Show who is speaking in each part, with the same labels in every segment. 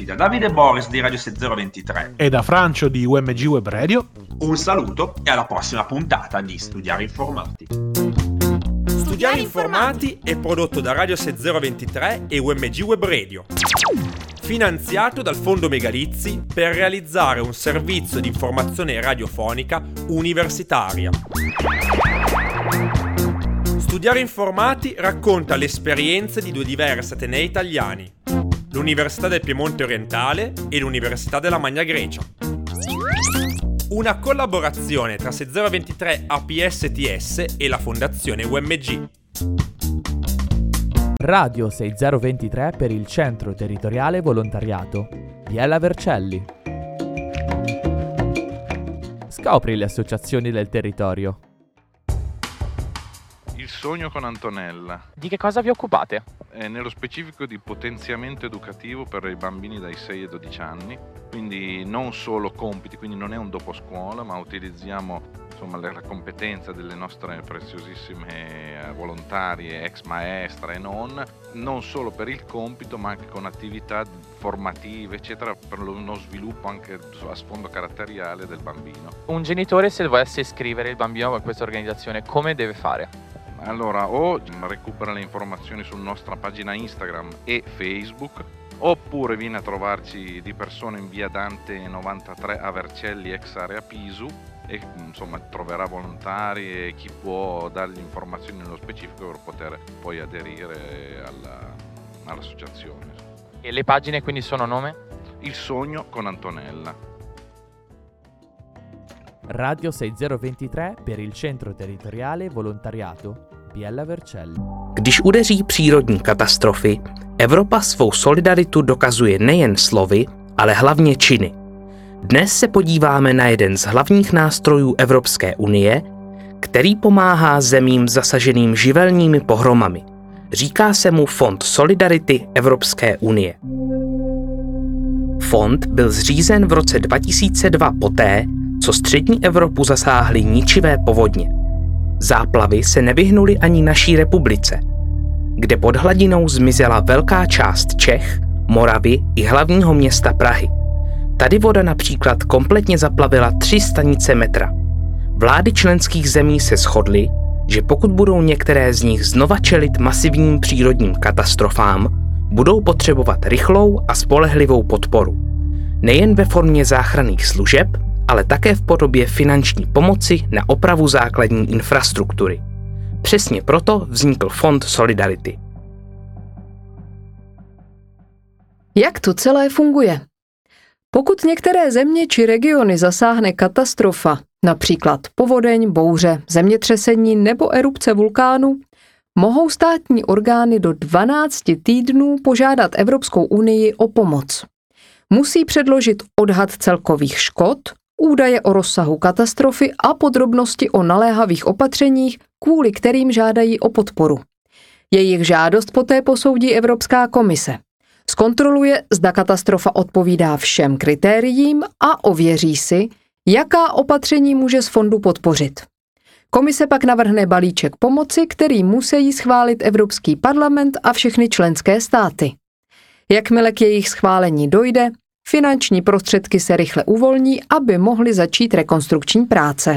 Speaker 1: amici, da Davide Boris di Radio 6023
Speaker 2: e da Francio di UMG Web Radio
Speaker 1: un saluto e alla prossima puntata di Studiare Informati.
Speaker 3: Studiare Informati è prodotto da Radio 6023 e UMG Web Radio, finanziato dal Fondo Megalizzi per realizzare un servizio di informazione radiofonica universitaria. Studiare Informati racconta le esperienze di due diversi atenei italiani, l'Università del Piemonte Orientale e l'Università della Magna Grecia. Una collaborazione tra 6023 APSTS e la Fondazione UMG.
Speaker 4: Radio 6023 per il Centro Territoriale Volontariato. Biella Vercelli. Scopri le associazioni del territorio.
Speaker 5: Il sogno con Antonella.
Speaker 6: Di che cosa vi occupate?
Speaker 5: Nello specifico di potenziamento educativo per i bambini dai 6 ai 12 anni, quindi non solo compiti, quindi non è un dopo scuola, ma utilizziamo la competenza delle nostre preziosissime volontarie, ex maestre e non solo per il compito, ma anche con attività formative, eccetera, per uno sviluppo anche a sfondo caratteriale del bambino.
Speaker 6: Un genitore, se volesse iscrivere il bambino a questa organizzazione, come deve fare?
Speaker 5: Allora, o recupera le informazioni sulla nostra pagina Instagram e Facebook, oppure viene a trovarci di persona in via Dante 93 a Vercelli, ex area Pisu, e troverà volontari e chi può dargli informazioni nello specifico per poter poi aderire all'associazione.
Speaker 6: E le pagine quindi sono nome?
Speaker 5: Il sogno con Antonella.
Speaker 4: Radio 6023 per il Centro Territoriale Volontariato Biella Vercelli.
Speaker 7: Když udeří přírodní katastrofy, Evropa svou solidaritu dokazuje nejen slovy, ale hlavně činy. Dnes se podíváme na jeden z hlavních nástrojů Evropské unie, který pomáhá zemím zasaženým živelními pohromami. Říká se mu Fond Solidarity Evropské unie. Fond byl zřízen v roce 2002 poté, co střední Evropu zasáhly ničivé povodně. Záplavy se nevyhnuly ani naší republice, kde pod hladinou zmizela velká část Čech, Moravy i hlavního města Prahy. Tady voda například kompletně zaplavila 3 stanice metra. Vlády členských zemí se shodly, že pokud budou některé z nich znova čelit masivním přírodním katastrofám, budou potřebovat rychlou a spolehlivou podporu. Nejen ve formě záchranných služeb, ale také v podobě finanční pomoci na opravu základní infrastruktury. Přesně proto vznikl Fond Solidarity.
Speaker 8: Jak to celé funguje? Pokud některé země či regiony zasáhne katastrofa, například povodeň, bouře, zemětřesení nebo erupce vulkánu, mohou státní orgány do 12 týdnů požádat Evropskou unii o pomoc. Musí předložit odhad celkových škod, údaje o rozsahu katastrofy a podrobnosti o naléhavých opatřeních, kvůli kterým žádají o podporu. Jejich žádost poté posoudí Evropská komise. Zkontroluje, zda katastrofa odpovídá všem kritériím a ověří si, jaká opatření může z fondu podpořit. Komise pak navrhne balíček pomoci, který musí schválit Evropský parlament a všechny členské státy. Jakmile k jejich schválení dojde, finanční prostředky se rychle uvolní, aby mohly začít rekonstrukční práce.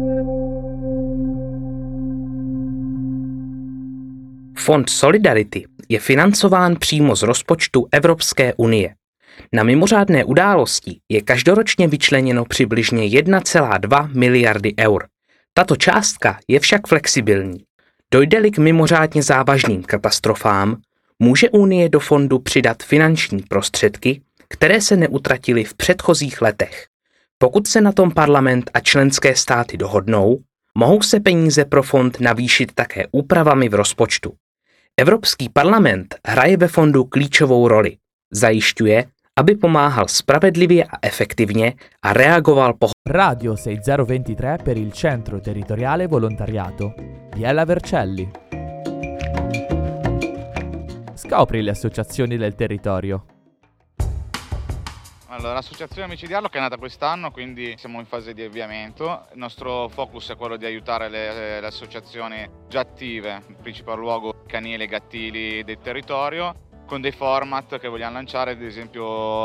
Speaker 7: Fond Solidarity je financován přímo z rozpočtu Evropské unie. Na mimořádné události je každoročně vyčleněno přibližně 1,2 miliardy eur. Tato částka je však flexibilní. Dojde-li k mimořádně závažným katastrofám, může Unie do fondu přidat finanční prostředky, které se neutratily v předchozích letech. Pokud se na tom parlament a členské státy dohodnou, mohou se peníze pro fond navýšit také úpravami v rozpočtu. Evropský parlament hraje ve fondu klíčovou roli. Zajišťuje, aby pomáhal spravedlivě a efektivně a reagoval po...
Speaker 4: Radio 6023 per il Centro Territoriale Volontariato Biella Vercelli. Scopri le associazioni del territorio.
Speaker 9: Allora, l'associazione Amici di Arlo che è nata quest'anno, quindi siamo in fase di avviamento. Il nostro focus è quello di aiutare le associazioni già attive, in principal luogo canili e gattili del territorio, con dei format che vogliamo lanciare, ad esempio